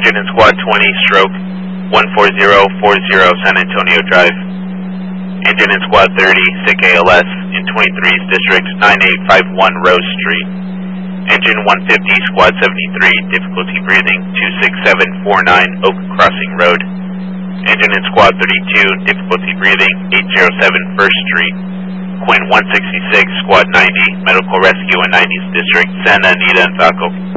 Engine in Squad 20, stroke 14040 San Antonio Drive. Engine in Squad 30, SICK ALS in 23's District 9851 Rose Street. Engine 150, Squad 73, difficulty breathing 26749 Oak Crossing Road. Engine in Squad 32, difficulty breathing 807 First Street. Quinn 166, Squad 90, medical rescue in 90's District, Santa Anita and Falco.